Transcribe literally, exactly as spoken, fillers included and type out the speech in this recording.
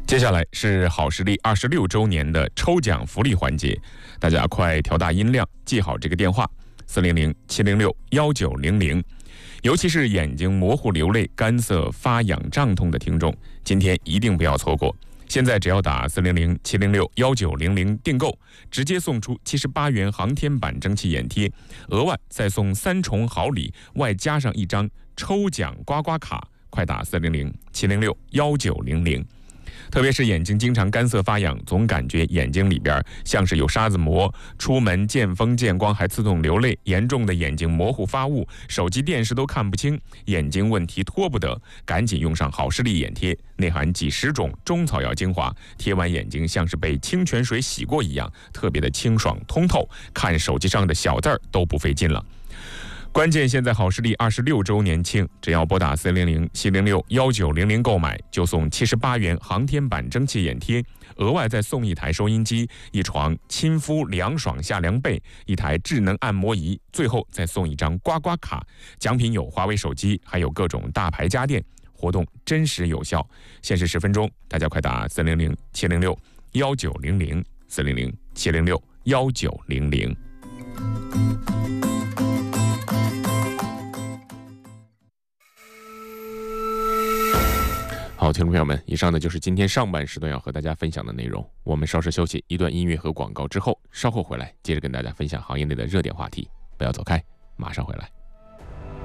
接下来是好视力二十六周年的抽奖福利环节，大家快调大音量，记好这个电话四零零七零六幺九零零。尤其是眼睛模糊、流泪、干涩、发痒、胀痛的听众，今天一定不要错过。现在只要打四零零七零六幺九零零订购，直接送出七十八元航天版蒸汽眼贴，额外再送三重好礼，外加上一张抽奖刮刮卡。快打四零零七零六幺九零零。特别是眼睛经常干涩发痒，总感觉眼睛里边像是有沙子膜，出门见风见光还自动流泪，严重的眼睛模糊发雾，手机电视都看不清，眼睛问题拖不得，赶紧用上好视力眼贴，内含几十种中草药精华，贴完眼睛像是被清泉水洗过一样，特别的清爽通透，看手机上的小字儿都不费劲了。关键现在好视力二十六周年庆，只要拨打四零零七零六幺九零零购买，就送七十八元航天版蒸汽眼贴，额外再送一台收音机、一床亲肤凉爽夏凉被、一台智能按摩仪，最后再送一张刮刮卡。奖品有华为手机，还有各种大牌家电。活动真实有效，限时十分钟，大家快打四零零七零六幺九零零四零零七零六幺九零零。好，听众朋友们，以上呢就是今天上半时段要和大家分享的内容。我们稍事休息，一段音乐和广告之后，稍后回来接着跟大家分享行业内的热点话题。不要走开，马上回来。